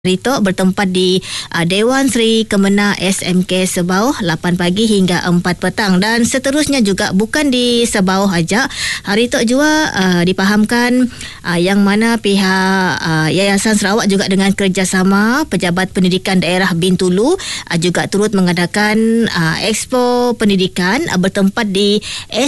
Rito bertempat di Dewan Seri Kemenang SMK Sebauh 8 pagi hingga 4 petang, dan seterusnya juga bukan di Sebauh aja. Hari itu juga dipahamkan yang mana pihak Yayasan Sarawak juga dengan kerjasama Pejabat Pendidikan Daerah Bintulu juga turut mengadakan Expo Pendidikan bertempat di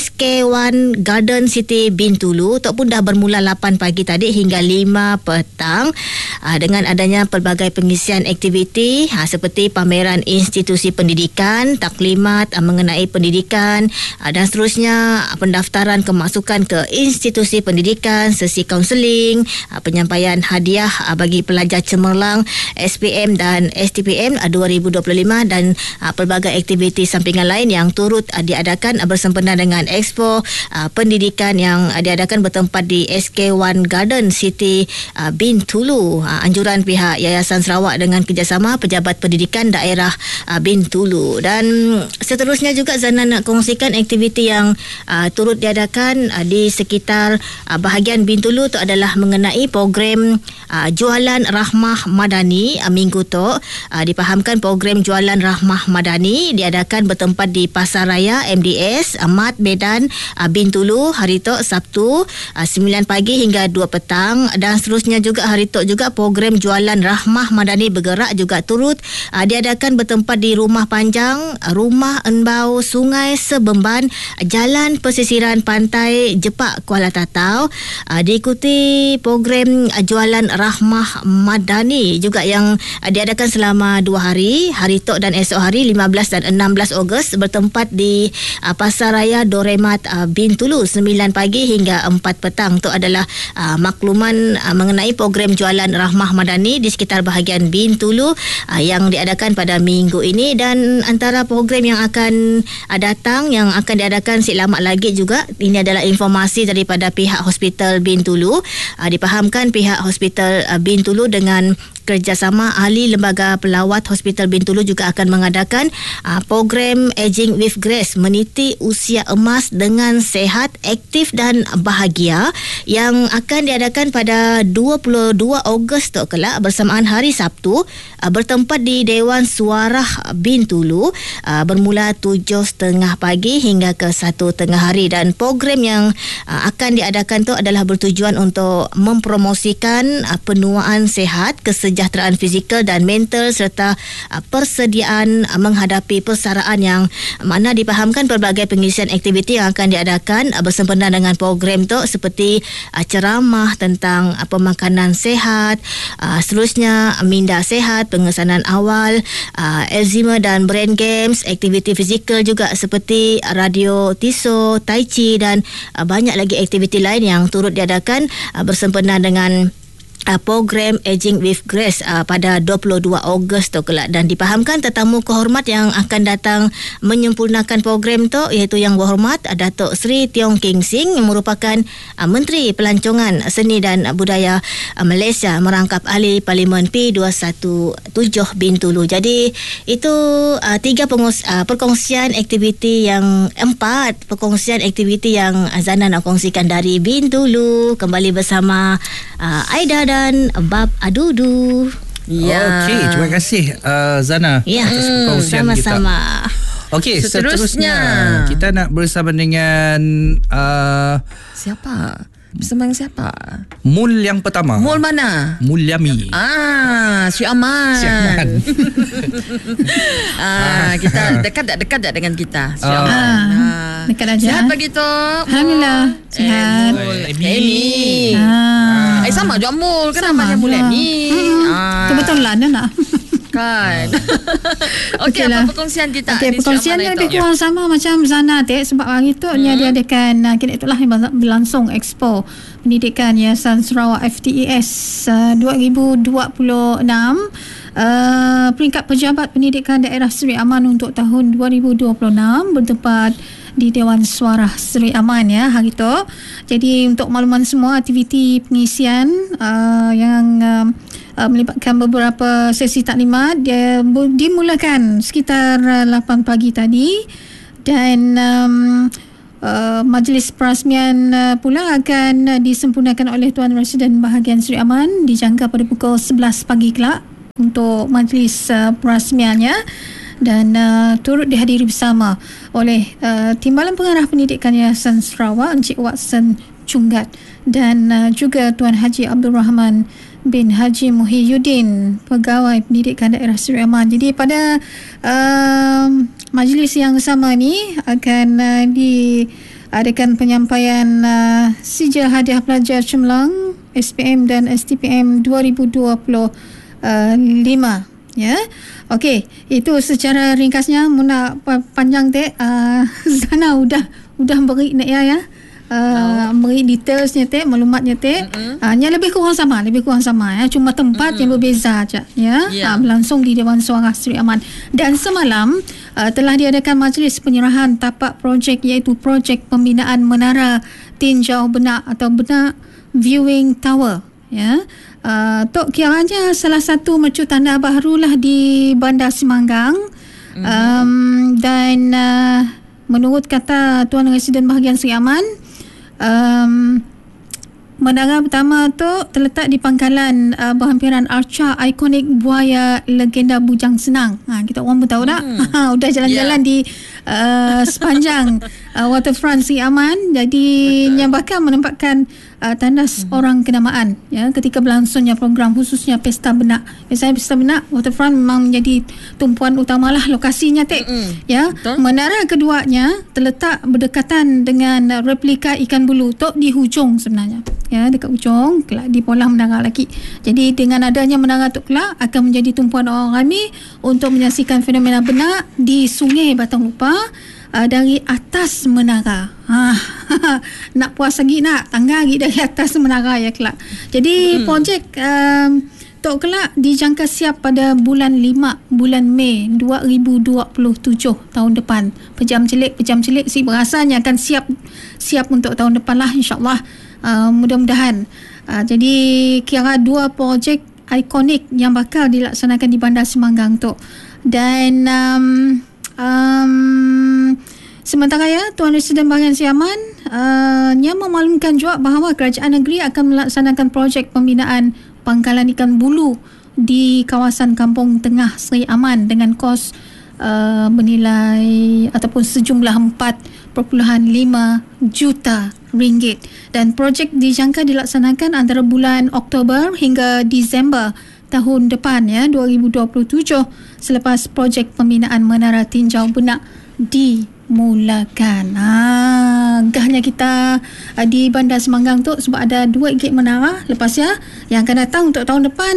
SK1 Garden City Bintulu. Itu pun dah bermula 8 pagi tadi hingga 5 petang dengan adanya pelbagai pengisian aktiviti seperti pameran institusi pendidikan, taklimat mengenai pendidikan dan seterusnya, pendaftaran kemasukan ke institusi pendidikan, sesi kaunseling, penyampaian hadiah bagi pelajar cemerlang SPM dan STPM 2025 dan pelbagai aktiviti sampingan lain yang turut diadakan bersempena dengan Expo Pendidikan yang diadakan bertempat di SK1 Garden City Bintulu. Anjuran pihak Yayasan Sarawak dengan kerjasama Pejabat Pendidikan Daerah Bintulu. Dan seterusnya juga Zana nak kongsikan aktiviti yang turut diadakan di sekitar bahagian Bintulu itu adalah mengenai program Jualan Rahmah Madani. Minggu tu dipahamkan program Jualan Rahmah Madani diadakan bertempat di Pasar Raya MDS Mat Medan Bintulu hari tu Sabtu 9 pagi hingga 2 petang, dan seterusnya juga hari tu juga program Jualan Rahmah Madani bergerak juga turut diadakan bertempat di Rumah Panjang, Rumah Enbau, Sungai Sebemban, Jalan Pesisiran Pantai Jepak, Kuala Tatau. Diikuti program Jualan Rahmah Madani juga yang diadakan selama 2 hari, hari Tok dan esok hari 15 dan 16 Ogos bertempat di Pasar Raya Doremat Bintulu 9 pagi hingga 4 petang. Itu adalah makluman mengenai program Jualan Rahmah Madani di sekitar bahagian Bintulu yang diadakan pada minggu ini. Dan antara program yang akan datang yang akan diadakan selamat lagi juga, ini adalah informasi daripada pihak Hospital Bintulu. Dipahamkan pihak Hospital Bintulu dengan kerjasama ahli Lembaga Pelawat Hospital Bintulu juga akan mengadakan program Aging with Grace, meniti usia emas dengan sehat, aktif dan bahagia, yang akan diadakan pada 22 Ogos tu kelak bersamaan hari Sabtu bertempat di Dewan Suarah Bintulu bermula 7.30 pagi hingga ke 1 tengah hari. Dan program yang akan diadakan tu adalah bertujuan untuk mempromosikan penuaan sehat, kesejahteraan fizikal dan mental serta persediaan menghadapi persaraan, yang mana dipahamkan pelbagai pengisian aktiviti yang akan diadakan bersempena dengan program tu seperti ceramah tentang pemakanan sehat, seterusnya minda sehat, pengesanan awal, Alzheimer dan brain games, aktiviti fizikal juga seperti radio tiso, tai chi dan banyak lagi aktiviti lain yang turut diadakan bersempena dengan program Aging with Grace pada 22 Ogos tu kelak. Dan dipahamkan tetamu kehormat yang akan datang menyempurnakan program tu iaitu Yang Berhormat Datuk Seri Tiong King Sing yang merupakan Menteri Pelancongan Seni dan Budaya Malaysia merangkap ahli Parlimen P217 Bintulu. Jadi itu 3 perkongsian aktiviti yang 4 perkongsian aktiviti yang Zana nak kongsikan dari Bintulu. Kembali bersama Aida dan Bab Adudu. Ya. Okey, terima kasih Zana atas perkongsian sama-sama kita. Okey, seterusnya kita nak bersama dengan siapa? Bersama dengan siapa? Mul yang pertama. Mul mana? Mul Yami. Syuk Aman. Syuk Aman. Kita dekat tak dengan kita? Syuk Aman. Dekat aja. Sihat pagi tu? Alhamdulillah. Sihat. Amy. Sama juga Mul. Kenapa dia Mul Amy? Kebetulan nak. Kan. Okey, apa perkongsian kita? Okey, perkongsiannya lebih kurang sama macam Zana sebab hari tu dia diadakan kira itulah berlangsung Expo Pendidikan Yayasan Sarawak FTES 2026. Peringkat Pejabat Pendidikan Daerah Seri Aman untuk tahun 2026 bertempat di Dewan Suarah Seri Aman hari tu. Jadi untuk makluman semua, aktiviti pengisian yang melibatkan beberapa sesi taklimat dia dimulakan sekitar 8 pagi tadi, dan majlis perasmian pula akan disempurnakan oleh Tuan Residen Bahagian Seri Aman dijangka pada pukul 11 pagi kelak. untuk majlis perasmiannya dan turut dihadiri bersama oleh Timbalan Pengarah Pendidikan Yayasan Sarawak Encik Watson Cunggat dan juga Tuan Haji Abdul Rahman bin Haji Muhyiddin, Pegawai Pendidikan Daerah Seri Aman. Jadi pada majlis yang sama ni akan diadakan penyampaian sijil hadiah pelajar cemerlang SPM dan STPM 2025. Ya. Okey, itu secara ringkasnya. Muna panjang Zana udah beri nak ya. Beri detailsnya maklumatnya nya lebih kurang sama ya, cuma tempat yang berbeza aja ya. Berlangsung di Dewan Suara Seri Aman dan semalam telah diadakan majlis penyerahan tapak projek iaitu projek pembinaan menara tinjau benak atau benak viewing tower ya. Tok kiranya salah satu mercu tanda barulah di Bandar Semanggang. Dan menurut kata Tuan Residen Bahagian Seri Aman, menara pertama tu terletak di pangkalan berhampiran arca ikonik buaya legenda Bujang Senang. Kita orang pun tahu dah. Udah jalan-jalan di sepanjang waterfront Seri Aman. Jadi yang bakal menempatkan tandas orang kenamaan ya ketika berlangsungnya program khususnya Pesta Benak. Biasanya Pesta Benak waterfront memang menjadi tumpuan utamalah lokasinya ya. Betul. Menara keduanya terletak berdekatan dengan replika ikan bulu tok di hujung sebenarnya ya, dekat hujung kelak di pola menara lagi. Jadi dengan adanya menara tu kelak akan menjadi tumpuan orang ramai untuk menyaksikan fenomena benak di Sungai Batang Lupa dari atas menara. Nak puas lagi nak tangga lagi dari atas menara ya kelak. Jadi projek Tok kelak dijangka siap pada bulan Mei 2027 tahun depan. Pejam celik si berasanya akan siap untuk tahun depan lah insya-Allah. Mudah-mudahan. Jadi kira 2 projek ikonik yang bakal dilaksanakan di Bandar Semanggang tu. Dan sementara ya, Tuan Residen Bahagian Seri Aman yang memaklumkan juga bahawa kerajaan negeri akan melaksanakan projek pembinaan pangkalan ikan bulu di kawasan Kampung Tengah Seri Aman dengan kos bernilai ataupun sejumlah 4.5 juta ringgit. Dan projek dijangka dilaksanakan antara bulan Oktober hingga Disember tahun depan ya, 2027 selepas projek pembinaan menara tinjau benak dimulakan. Gahnya kita di Bandar Semanggang tu sebab ada 2 gate menara lepas ya yang akan datang untuk tahun depan.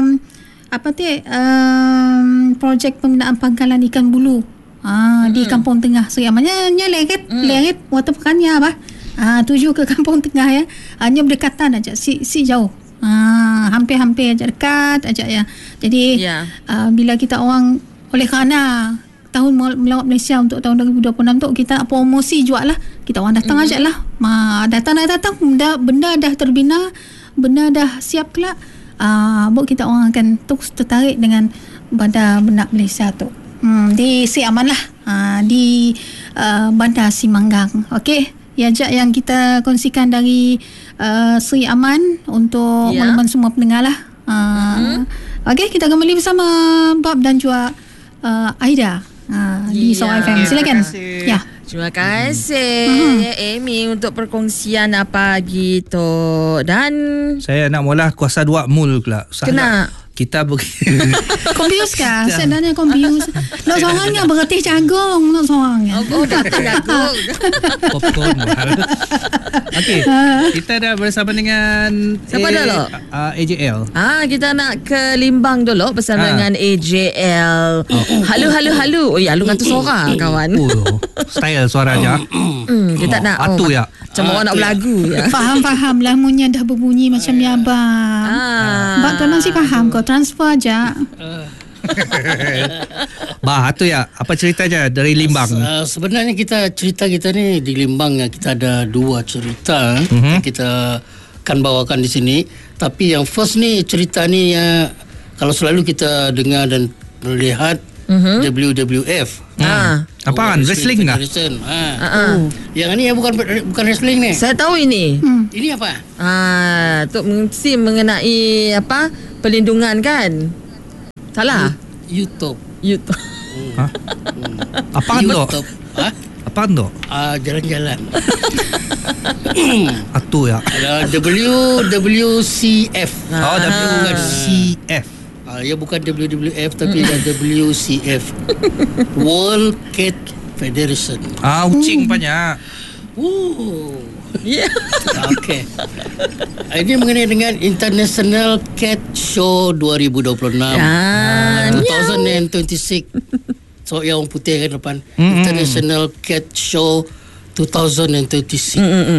Projek pembinaan pangkalan ikan bulu di Kampung Tengah Seri Aman nya leret waterfrontnya apa tuju ke Kampung Tengah ya, hanya berdekatan aja si jauh. Hampir-hampir aja dekat aja ya. Jadi bila kita orang oleh kerana tahun melawat Malaysia untuk tahun 2026 tu kita promosi jual lah, kita orang datang aja lah. Datang benda dah terbina, benda dah siap kelak. Buat kita orang akan terus tertarik dengan Bandar Benak Malaysia tu. Di Seri Aman lah, di Bandar Semanggang. Okey, Yajak yang kita kongsikan dari Seri Aman untuk makluman semua pendengar lah. Okey, kita kembali bersama Bob dan juga Aida di Sarawak FM. Silakan. Ya. Terima kasih Amy untuk perkongsian pagi tu. Dan saya nak mula kuasa 2 mul pula. Kena kita confuse kah? Sebenarnya confuse. Nak seorangnya berarti jagung, nak seorangnya. Jagung. Popcorn mahal. Okey, kita dah bersama dengan siapa dulu? AJL. Kita nak ke Limbang dulu bersama dengan AJL. Halo. Oi, alung tu suara kawan. Style suaranya. Kita nak atu ya. Macam orang nak berlagu ya. Faham lamunnya dah berbunyi macam ni abang. Bak tu masih faham kau, transfer aja. Tu ya. Apa ceritanya dari Limbang? Sebenarnya cerita kita ni di Limbang kita ada 2 cerita yang kita akan bawakan di sini. Tapi yang first ni cerita ni kalau selalu kita dengar dan melihat WWF. Apaan? Wrestling kah? Yang ni bukan wrestling ni. Saya tahu ini. Ini apa? Tu mesti mengenai apa? Perlindungan kan? Salah. YouTube. Apaan tu? YouTube. Apaan tu? Jalan-jalan. Atu ya. WCF. WCF. Ya bukan WWF tapi WCF. World Cat Federation. Kucing banyak. Ya. Okey. Ini mengenai dengan International Cat Show 2026. 2026. So yang orang putih kan depan. International Cat Show 2026.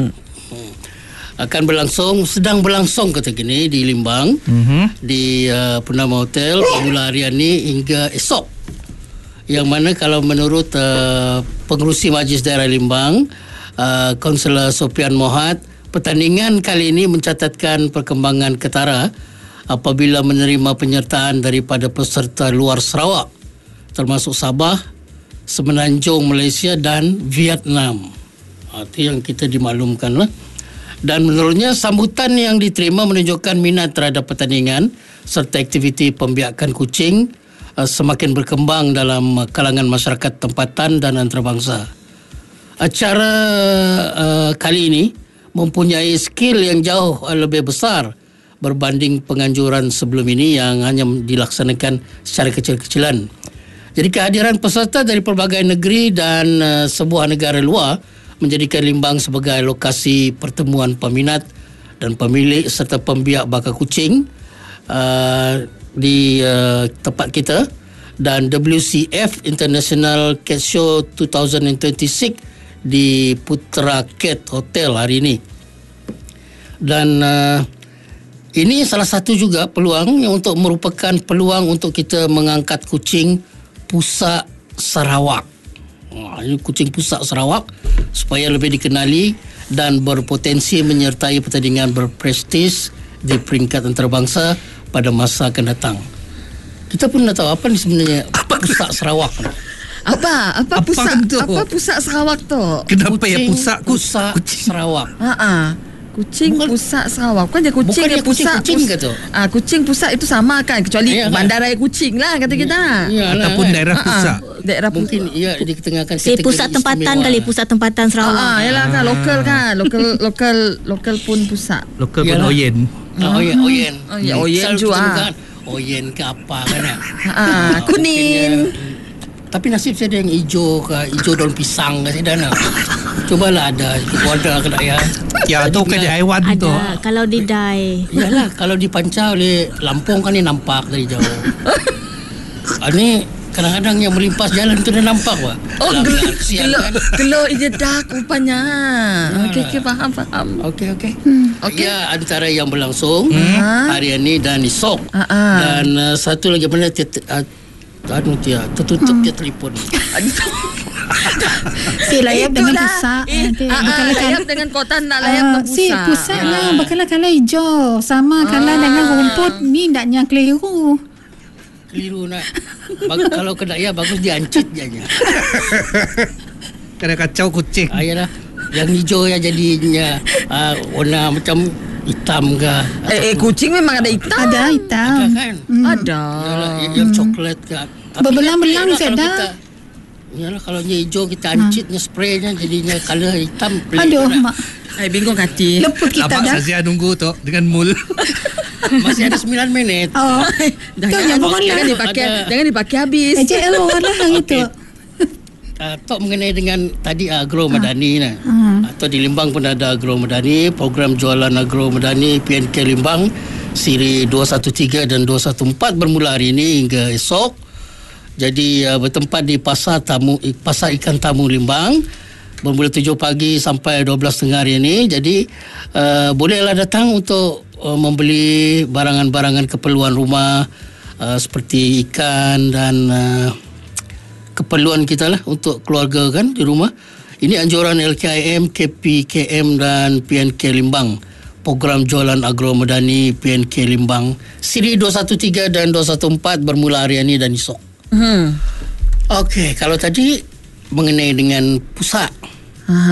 Akan sedang berlangsung kata gini di Limbang, di Purnama Hotel mula hari ini hingga esok. Yang mana kalau menurut pengerusi Majlis Daerah Limbang, Kaunselor Sofian Mohad, pertandingan kali ini mencatatkan perkembangan ketara apabila menerima penyertaan daripada peserta luar Sarawak termasuk Sabah, Semenanjung Malaysia dan Vietnam. Itu yang kita dimaklumkan lah. Dan menurutnya sambutan yang diterima menunjukkan minat terhadap pertandingan serta aktiviti pembiakan kucing semakin berkembang dalam kalangan masyarakat tempatan dan antarabangsa. Acara kali ini mempunyai skill yang jauh lebih besar berbanding penganjuran sebelum ini yang hanya dilaksanakan secara kecil-kecilan. Jadi kehadiran peserta dari pelbagai negeri dan sebuah negara luar menjadikan Limbang sebagai lokasi pertemuan peminat dan pemilik serta pembiak bakar kucing di tempat kita. Dan WCF International Cat Show 2026 di Putra Cat Hotel hari ini. Dan ini salah satu juga peluang yang untuk merupakan peluang untuk kita mengangkat kucing Pusak Sarawak. Ini kucing Pusak Sarawak supaya lebih dikenali dan berpotensi menyertai pertandingan berprestis di peringkat antarabangsa pada masa akan datang. Kita pun dah tahu apa ni sebenarnya Pusak Sarawak. Apa pusat Sarawak tu? Kenapa ya Pusak Sarawak? Kucing pusat Sarawak. Bukan je kucing bukan yang pusat. Kucing ke tu? Kucing pusat itu sama kan, kecuali bandaraya kucing lah kata kita. Ataupun daerah pusat. Daerah mungkin ditengahkan kategori pusat tempatan kali, pusat tempatan Sarawak. Yalah kan, lokal kan. Lokal pun pusat. Lokal pun Oyen. Oyen. Oyen juga. Oyen ke apa kan? Kuning. Tapi nasib saya ada yang hijau ke, hijau daun pisang ke saya dah nak. Cubalah ada wadah ke tak ya. Ya tu kan haiwan tu. Ada kalau di dai. Yalah kalau dipancau oleh Lampung kan ni nampak dari jauh. Ni kadang-kadang yang melimpas jalan tu dah nampak wah. Gelok je dak rupanya. Okey faham. Okey. Ya antara yang berlangsung hari ini dan esok. Dan satu lagi benda tertutup dia telefon. Si layap dengan pusat. Layap dengan kotan nak layap dengan pusat. Si pusatnya bakal hijau sama kalah dengan rumput ni ndaknya keliru nak. Kalau kena ya bagus diancit janya. Kena kacau kucing. Ayalah. Yang hijau ya jadinya warna macam hitam ke. Kucing memang ada hitam. Ada hitam. Ada kan? Ada. Yang coklat kan. Berbelang-belang sedap. Yalah kalau hijau kita ancitnya spraynya jadinya color hitam. Aduh mak. Bingung hati. Leput kita dah. Abang Sazia nunggu tu dengan mul. Masih ada 9 minit. Jangan dipakai habis. JL lah hang itu. Tok mengenai dengan tadi agro madani atau di Limbang pun ada agro madani, program jualan agro madani PNK Limbang siri 213 dan 214 bermula hari ini hingga esok. Jadi bertempat di Pasar Ikan Tamu Limbang bermula 7 pagi sampai 12 tengah hari ini. Jadi bolehlah datang untuk membeli barangan-barangan keperluan rumah seperti ikan dan keperluan kita lah untuk keluarga kan di rumah. Ini anjuran LKIM, KPKM dan PNK Limbang. Program jualan agro medani PNK Limbang siri 213 dan 214 bermula hari ini dan esok. Okey, kalau tadi mengenai dengan pusat.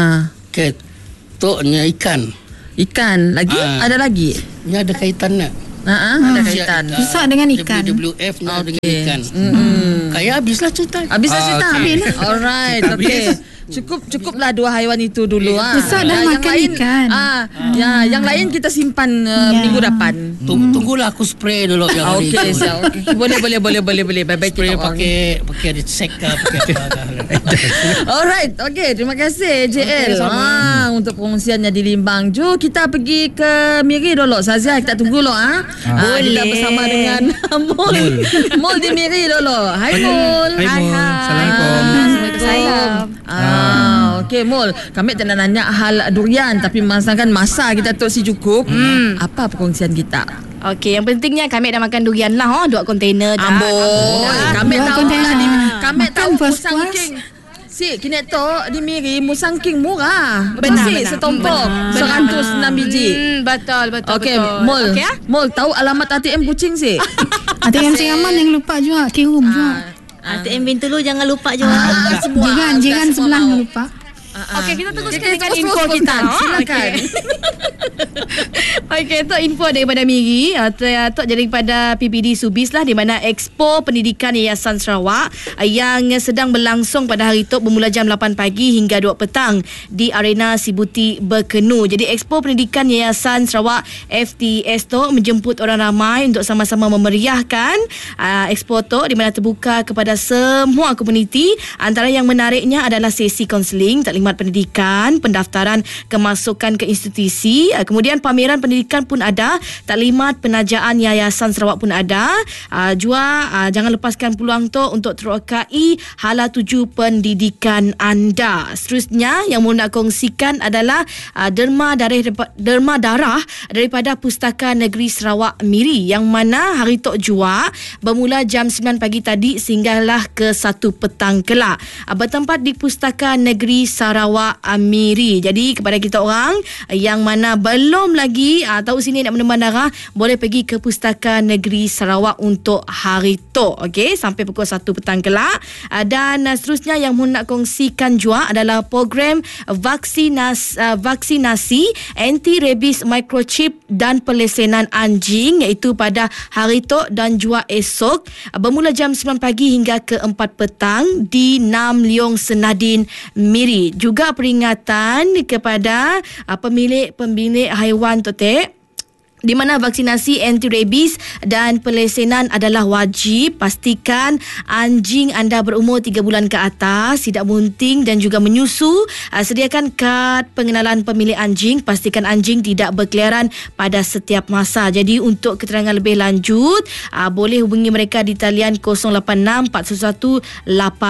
Okay, toknya ikan. Ikan lagi? Ada lagi? Ini ada kaitan nak? Ada kaitan. Besar dengan ikan. WWF dengan ikan. Kayak habislah cerita. Habislah cerita. Okay. Alright. Okay. Cukuplah 2 haiwan itu dulu. Besar dah makan ikan. Yang lain kita simpan minggu depan. Tunggulah aku spray dulu yang hari Okay, itu. boleh. Baik-baik Spray kita orang. pakai ada sek ke pakai apa. Alright, okay. Terima kasih JL untuk perkongsiannya di Limbang. Jom kita pergi ke Miri dulu. Sazia, kita tunggu dulu. Kita bersama dengan Mul di Miri dulu. Hai Mul. Hai Mul. Assalamualaikum. Salam. Okey Mul, kami tak nak nanya hal durian, tapi masa kita tu si cukup. Apa perkongsian kita? Okey, yang pentingnya kami dah makan durian lah. 2 kontainer dah. Kami Dua tahu kontainer. lah kami Makan tahu puas-puas. Musang King. Kini tu di Miri Musang King murah. Benar. Setumpuk 106 biji. Betul. Okey, Mul. Okey, Mul tahu alamat ATM kucing si? ATM Siraman yang lupa juga. Kirum juga. ATM Bintulu jangan lupa juga. Jiran sebelah yang lupa. Okey, kita teruskan Kita dengan terus info spontan. kita. Silakan. Okey, itu info daripada Miri. Itu daripada PPD Subis lah, di mana Expo Pendidikan Yayasan Sarawak yang sedang berlangsung pada hari itu bermula jam 8 pagi hingga 2 petang di Arena Sibuti Berkenu. Jadi Expo Pendidikan Yayasan Sarawak FTS tu menjemput orang ramai untuk sama-sama memeriahkan Expo tu, di mana terbuka kepada semua komuniti. Antara yang menariknya adalah sesi kaunseling, taklimat pendidikan, pendaftaran kemasukan ke institusi, kemudian pameran pendidikan pun ada, taklimat penajaan Yayasan Sarawak pun ada. Jangan lepaskan peluang tu untuk terokai hala tuju pendidikan anda. Seterusnya yang mau nak kongsikan adalah derma darah daripada Pustaka Negeri Sarawak Miri, yang mana hari tok jua bermula jam 9 pagi tadi sehinggalah ke 1 petang kelak. Bertempat di Pustaka Negeri Sarawak Miri. Jadi kepada kita orang yang mana belum lagi tahu sini nak meneman darah, boleh pergi ke Pustaka Negeri Sarawak untuk hari tu. Okey, sampai pukul 1 petang kelak. Dan seterusnya yang mau nak kongsikan juga adalah program vaksinasi anti-rabies microchip dan pelesenan anjing, iaitu pada hari tu dan juga esok bermula jam 9 pagi hingga ke 4 petang di Nam Leong Senadin Miri. Juga peringatan kepada pemilik haiwan totek, di mana vaksinasi anti-rabies dan pelesenan adalah wajib. Pastikan anjing anda berumur 3 bulan ke atas, tidak bunting dan juga menyusu. Sediakan kad pengenalan pemilik anjing. Pastikan anjing tidak berkeliaran pada setiap masa. Jadi untuk keterangan lebih lanjut, boleh hubungi mereka di talian 086 411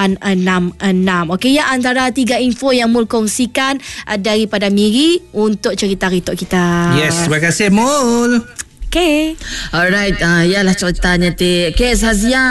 866. Okey, ya, antara 3 info yang Mul kongsikan daripada Miri untuk cerita ritok kita. Yes, terima kasih Mul. Okay. Alright, yalah ceritanya Kes Hazia.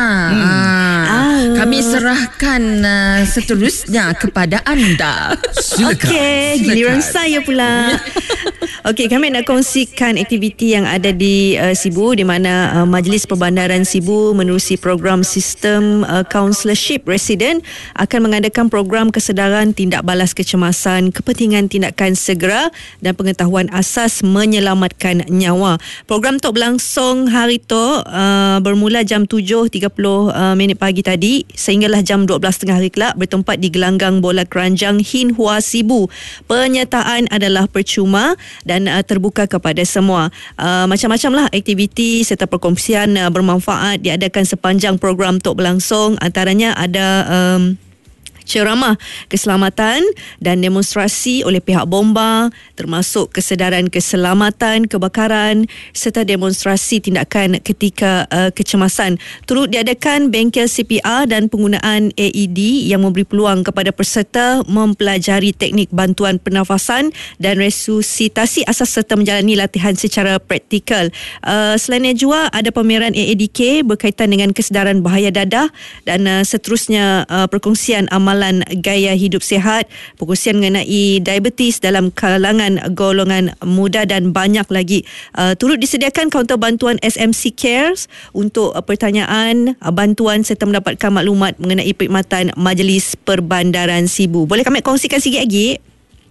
Kami serahkan seterusnya kepada anda. Okey, giliran saya pula. Okey, kami nak kongsikan aktiviti yang ada di Sibu, di mana Majlis Perbandaran Sibu menerusi program sistem counselorship resident akan mengadakan program kesedaran tindak balas kecemasan, kepentingan tindakan segera dan pengetahuan asas menyelamatkan nyawa. Program tu berlangsung hari tu bermula jam 7.30 minit pagi tadi sehinggalah jam 12.30 hari kelak, bertempat di gelanggang bola keranjang Hin Hua Sibu. Penyertaan adalah percuma dan terbuka kepada semua. Macam-macam lah aktiviti serta perkongsian bermanfaat diadakan sepanjang program tu berlangsung. Antaranya ada ceramah keselamatan dan demonstrasi oleh pihak bomba, termasuk kesedaran keselamatan kebakaran serta demonstrasi tindakan ketika kecemasan. Turut diadakan bengkel CPR dan penggunaan AED yang memberi peluang kepada peserta mempelajari teknik bantuan pernafasan dan resusitasi asas serta menjalani latihan secara praktikal. Selainnya juga ada pameran AADK berkaitan dengan kesedaran bahaya dadah dan seterusnya perkongsian amalan gaya hidup sihat, perkongsian mengenai diabetes dalam kalangan golongan muda dan banyak lagi. Turut disediakan kaunter bantuan SMC Cares untuk pertanyaan, bantuan serta mendapatkan maklumat mengenai perkhidmatan Majlis Perbandaran Sibu. Boleh kami kongsikan sikit lagi?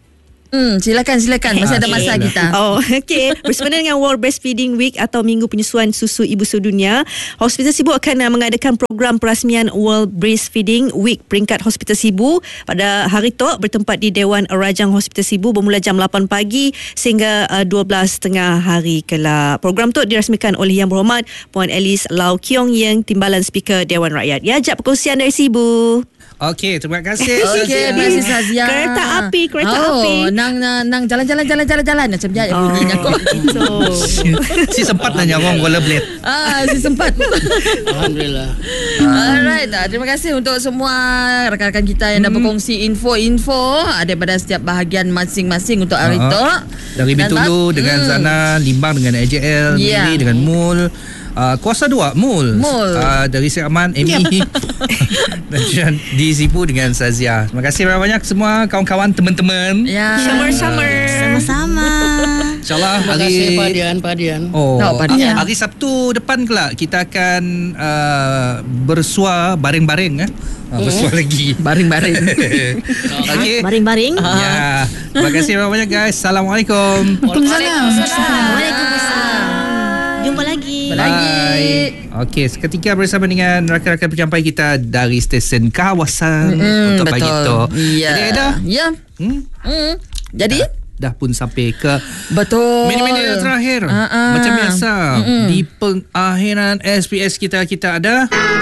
Silakan. Masih ada masa kita. Okey. Bersempena dengan World Breastfeeding Week atau Minggu Penyusuan Susu Ibu Sedunia, Hospital Sibu akan mengadakan program perasmian World Breastfeeding Week peringkat Hospital Sibu pada hari tu bertempat di Dewan Rajang Hospital Sibu bermula jam 8 pagi sehingga 12.30 hari kelak. Program tu dirasmikan oleh Yang Berhormat Puan Alice Lau Kiong Yang, Timbalan Speaker Dewan Rakyat. Ya, jap perkongsian dari Sibu. Okey, terima kasih. Okey, terima kasih Sazia. Kereta api. Nang jalan macam dia pergi nyakut. Si sempat nak nyawang rollerblade. Si sempat. Alhamdulillah. Alright, terima kasih untuk semua rakan-rakan kita yang dah berkongsi info-info daripada setiap bahagian masing-masing untuk hari tu. Dari Bintulu dengan Zana, Limbang dengan AJL, Miri dengan Mul. Kuasa 2 Mul. Dari Sri Aman, Amy dan di Sibu dengan Sazia. Terima kasih banyak semua kawan-kawan, teman-teman. Sama-sama. InsyaAllah Terima kasih Pak Dian. Hari Sabtu depan kelak kita akan bersua baring-baring. Bersua lagi. Baring-baring. Okey. Baring-baring. Ya. Terima kasih banyak guys. Assalamualaikum. Waalaikumsalam. Jumpa lagi. Bye. Okey, seketika bersama dengan rakan-rakan penyampai kita dari stesen kawasan untuk pagi tu. Ya. Jadi dah. Ya. Jadi dah pun sampai ke minit-minit terakhir. Macam biasa di pengakhiran SPS kita ada